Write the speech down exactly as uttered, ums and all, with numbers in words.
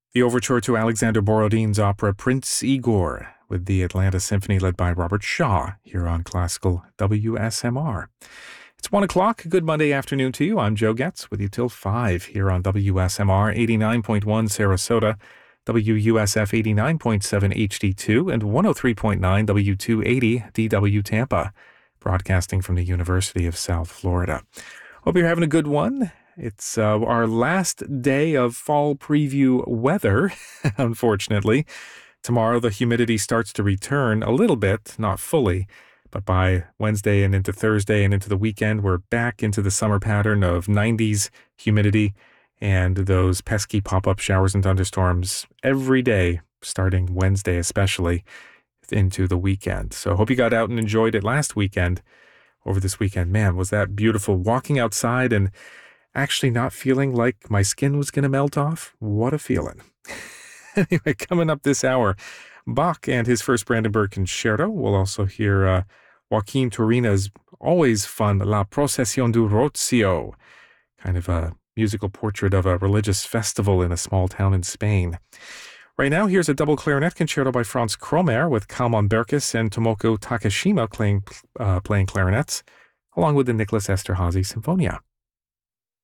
The overture to Alexander Borodin's opera Prince Igor with the Atlanta Symphony led by Robert Shaw here on Classical W S M R. It's one o'clock. Good Monday afternoon to you. I'm Joe Getz with you till five here on W S M R eighty-nine point one Sarasota, W U S F eighty-nine point seven H D two, and one oh three point nine W two eighty D W Tampa, broadcasting from the University of South Florida. Hope you're having a good one. It's uh, our last day of fall preview weather, unfortunately. Tomorrow the humidity starts to return a little bit, not fully, but by Wednesday and into Thursday and into the weekend, we're back into the summer pattern of nineties humidity and those pesky pop-up showers and thunderstorms every day, starting Wednesday especially, into the weekend. So I hope you got out and enjoyed it last weekend. Over this weekend, man, was that beautiful. Walking outside and actually not feeling like my skin was going to melt off. What a feeling. Anyway, coming up this hour, Bach and his first Brandenburg Concerto. We'll also hear uh, Joaquin Turina's always fun La Procesión du Rocío, kind of a musical portrait of a religious festival in a small town in Spain. Right now, here's a double clarinet concerto by Franz Kromer with Kalman Berkes and Tomoko Takashima playing, uh, playing clarinets, along with the Nicholas Esterházy Sinfonia.